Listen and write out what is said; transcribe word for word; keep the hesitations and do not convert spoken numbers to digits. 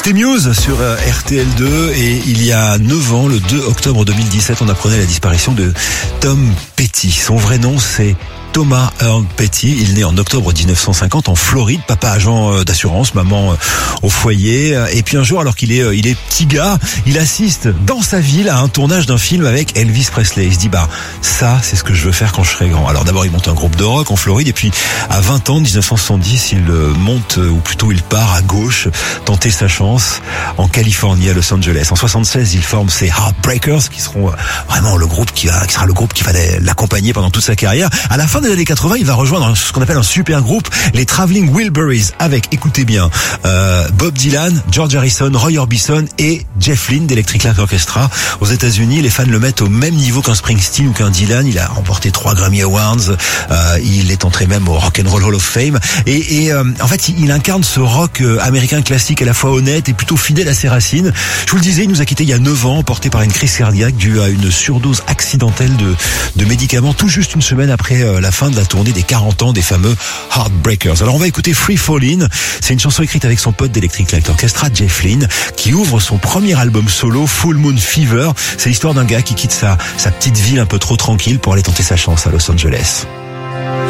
C'était Muse sur R T L deux et il y a neuf ans, le deux octobre deux mille dix-sept, on apprenait la disparition de Tom Petty. Son vrai nom, c'est Thomas Earl Petty. Il naît en octobre dix-neuf cent cinquante en Floride, papa agent d'assurance, maman au foyer. Et puis un jour, alors qu'il est, il est petit gars, il assiste dans sa ville à un tournage d'un film avec Elvis Presley. Il se dit, bah, ça, c'est ce que je veux faire quand je serai grand. Alors d'abord, il monte un groupe de rock en Floride et puis à vingt ans, dix-neuf cent soixante-dix, il monte, ou plutôt il part à gauche, tenter sa chance en Californie, à Los Angeles. En soixante-seize, il forme ses Heartbreakers, qui seront vraiment le groupe qui va, qui sera le groupe qui va l'accompagner pendant toute sa carrière. À la fin des années quatre-vingts, il va rejoindre ce qu'on appelle un super groupe, les Traveling Wilburys, avec, écoutez bien, euh, Bob Dylan, George Harrison, Roy Orbison et Jeff Lynne d'Electric Light Orchestra. Aux États-Unis, les fans le mettent au même niveau qu'un Springsteen ou qu'un Dylan. Il a remporté trois Grammy Awards. Euh, il est entré même au Rock and Roll Hall of Fame. Et, et euh, en fait, il, il incarne ce rock euh, américain classique, à la fois honnête et plutôt fidèle à ses racines. Je vous le disais, il nous a quittés il y a neuf ans, porté par une crise cardiaque due à une surdose accidentelle de, de médicaments, tout juste une semaine après euh, la fin de la tournée des quarante ans des fameux Heartbreakers. Alors on va écouter Free Fallin'. C'est une chanson écrite avec son pote d'Electric Light Orchestra, Jeff Lynne, qui ouvre son premier album solo, Full Moon Fever. C'est l'histoire d'un gars qui quitte sa, sa petite ville un peu trop tranquille pour aller tenter sa chance à Los Angeles.